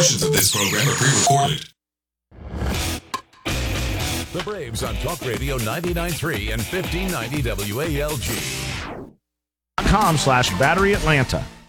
Portions of this program are pre-recorded. The Braves on Talk Radio 99.3 and 1590 WALG. .com/Battery Atlanta.